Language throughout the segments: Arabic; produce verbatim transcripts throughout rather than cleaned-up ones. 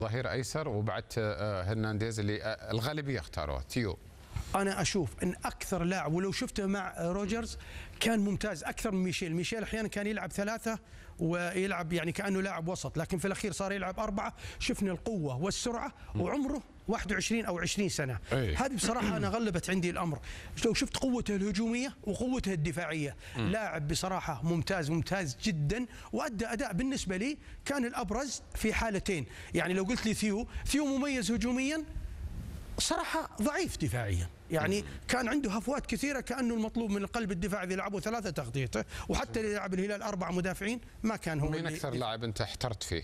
ظهير ايسر وبعدت هرنانديز اللي الغالبيه اختاروه تيو. انا اشوف ان اكثر لاعب ولو شفته مع روجرز كان ممتاز اكثر من ميشيل، ميشيل احيانا كان يلعب ثلاثه ويلعب يعني كانه لاعب وسط، لكن في الاخير صار يلعب اربعه. شفنا القوه والسرعه وعمره واحد وعشرين او عشرين سنه. أي. هذه بصراحه انا غلبت عندي الامر. لو شفت قوته الهجوميه وقوته الدفاعيه، لاعب بصراحه ممتاز ممتاز جدا، وادى اداء بالنسبه لي كان الابرز في حالتين. يعني لو قلت لي ثيو، ثيو مميز هجوميا، صراحة ضعيف دفاعيا، يعني كان عنده هفوات كثيرة كأنه المطلوب من القلب الدفاعي إذا لعبوا ثلاثة تغطيته، وحتى اللي لعب الهلال أربعة مدافعين ما كان هو. مين أكثر لاعب أنت احترت فيه؟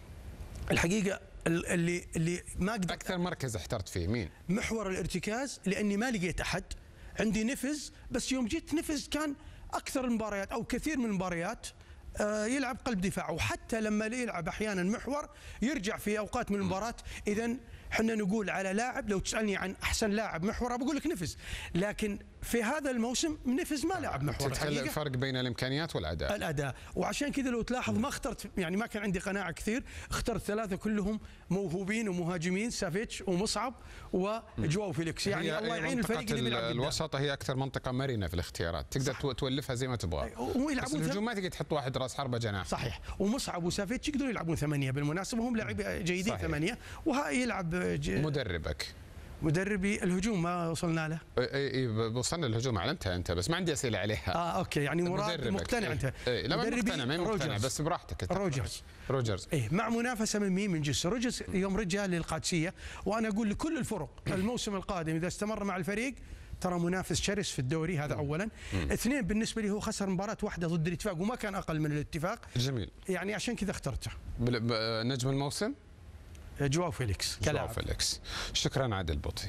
الحقيقة اللي اللي ما قدرت أكثر مركز احترت فيه مين؟ محور الارتكاز، لأني ما لقيت أحد. عندي نفز، بس يوم جيت نفز كان أكثر المباريات أو كثير من المباريات يلعب قلب دفاع، وحتى لما يلعب احيانا محور يرجع في اوقات من المباراه. اذا احنا نقول على لاعب، لو تسالني عن احسن لاعب محور بقول لك نفز، لكن في هذا الموسم نفز ما لعب محور. تتكلم الفرق بين الامكانيات والاداء. الاداء، وعشان كذا لو تلاحظ ما اخترت، يعني ما كان عندي قناعه كثير، اخترت ثلاثه كلهم موهوبين ومهاجمين، سافيتش ومصعب وجواو فيليكس. يعني الله يعين الفريق اللي بيلعب الوسط. هي اكثر منطقه مرنه في الاختيارات، تقدر صح. تولفها زي ما تبغى. بس الهجوم ما تقدر تحط واحد راس حربه جناح. صحيح. ومصعب وسافيتش يقدروا يلعبون ثمانيه بالمناسبه، وهم لاعبين جيدين ثمانيه. وهاي يلعب ج... مدربك مدربي الهجوم ما وصلنا له. اي اي وصلنا الهجوم، علمتها انت بس ما عندي اسئله عليها. اه اوكي، يعني مراد مقتنع انت. اي لا ما مقتنع ما مقتنع بس براحتك. روجرز روجرز اي مع منافسه من مين؟ من جس. روجرز يوم رجع للقادسيه، وانا اقول لكل الفرق الموسم القادم اذا استمر مع الفريق ترى منافس شرس في الدوري. هذا اولا. اثنين، بالنسبه لي هو خسر مباراه واحده ضد الاتفاق وما كان اقل من الاتفاق. جميل. يعني عشان كذا اخترته. نجم الموسم جواو فيليكس كلاعب. جواو فيليكس. شكرا عادل بطي.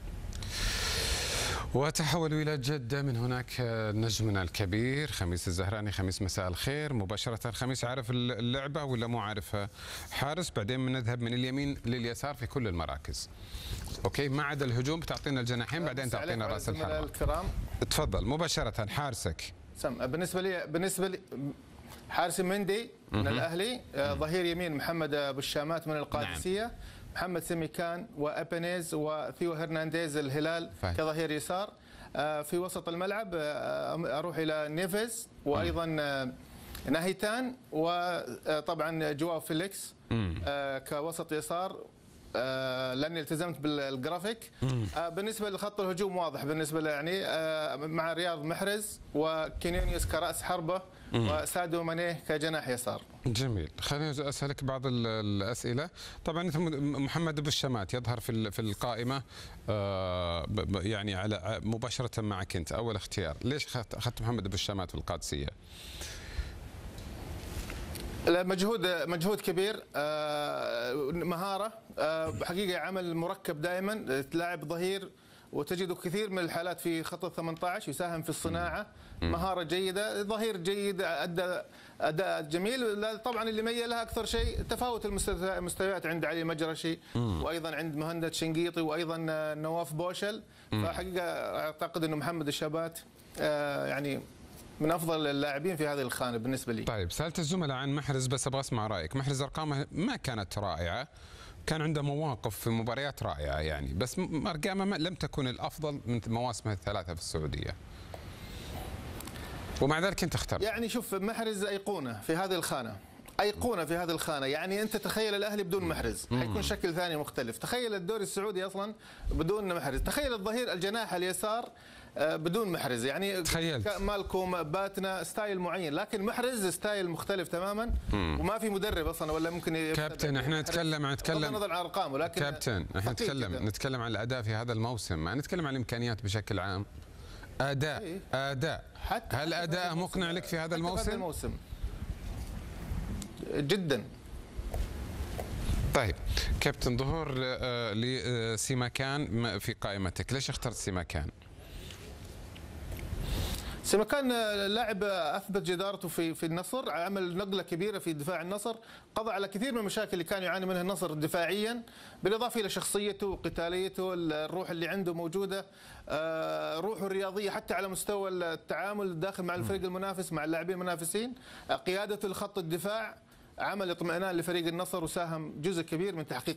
وتحولوا إلى جدة، من هناك نجمنا الكبير خميس الزهراني. خميس مساء الخير. مباشرة خميس، عارف اللعبة ولا مو عارفها؟ حارس، بعدين بنذهب من اليمين لليسار في كل المراكز. اوكي، ما عدا الهجوم بتعطينا الجناحين بعدين تعطينا راس الحربة. الكرام تفضل مباشرة حارسك. سم بالنسبة لي بالنسبة لي حارس مندي من الاهلي، ظهير يمين محمد ابو الشامات من القادسية. نعم. محمد سيميكان وابنيز وثيو هرنانديز الهلال فهم. كظهير يسار. في وسط الملعب اروح الى نيفيز وايضا ناهيتان، وطبعا جواو فيليكس كوسط يسار لاني التزمت بالجرافيك. بالنسبه لخط الهجوم واضح بالنسبه لي، يعني مع رياض محرز وكينيونيوس كراس حربه وسادو مانيه كجناح يسار. جميل. خليني اسالك بعض الاسئله. طبعا انت محمد ابو الشامات يظهر في في القائمه، يعني على مباشره معك انت اول اختيار. ليش اخذت محمد ابو الشامات في القادسيه؟ مجهود مجهود كبير، مهاره، حقيقه عمل مركب دائما. لاعب ظهير وتجده كثير من الحالات في خط ثمانية عشر يساهم في الصناعه. مهاره جيده، ظهير جيد، ادى اداء جميل. طبعا اللي ميلها اكثر شيء تفاوت المستويات عند علي مجرشي وايضا عند مهند شنقيطي وايضا نواف بوشل. فحقيقه اعتقد انه محمد الشامات يعني من افضل اللاعبين في هذه الخانه بالنسبه لي. طيب سالت الزملاء عن محرز بس ابغى اسمع رايك. محرز ارقامه ما كانت رائعه، كان عنده مواقف في مباريات رائعه يعني، بس ارقامه لم تكن الافضل من مواسمه الثلاثه في السعوديه. ومع ذلك انت اخترت. يعني شوف، محرز ايقونه في هذه الخانه، ايقونه في هذه الخانه. يعني انت تخيل الاهلي بدون محرز حيكون شكل ثاني مختلف. تخيل الدوري السعودي اصلا بدون محرز. تخيل الظهير الجناح اليسار بدون محرز. يعني تخيلت مالكم باتنا ستايل معين، لكن محرز ستايل مختلف تماما. مم. وما في مدرب اصلا ولا ممكن. كابتن احنا نتكلم عن نتكلم بغض النظر عن ارقامه، لكن كابتن احنا نتكلم كده. نتكلم عن الاداء في هذا الموسم، ما نتكلم عن الامكانيات بشكل عام. اداء إيه؟ اداء حتى هل اداءه مقنع لك في هذا الموسم؟ هذا الموسم جدا. طيب كابتن، ظهور لسيماكان في قائمتك، ليش اخترت سيماكان؟ سيماكان لاعب اثبت جدارته في في النصر، عمل نقله كبيره في دفاع النصر، قضى على كثير من المشاكل اللي كان يعاني منها النصر دفاعيا، بالاضافه الى شخصيته وقتاليته، الروح اللي عنده موجوده، روحه الرياضيه حتى على مستوى التعامل داخل مع الفريق المنافس مع اللاعبين المنافسين، قيادته لخط الدفاع، عمل اطمئنان لفريق النصر وساهم جزء كبير من تحقيق